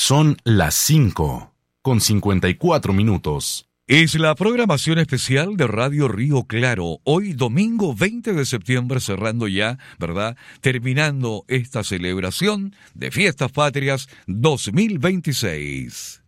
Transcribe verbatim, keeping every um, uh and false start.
Son las cinco, con cincuenta y cuatro minutos. Es la programación especial de Radio Río Claro, hoy domingo veinte de septiembre, cerrando ya, ¿verdad? Terminando esta celebración de Fiestas Patrias dos mil veintiséis.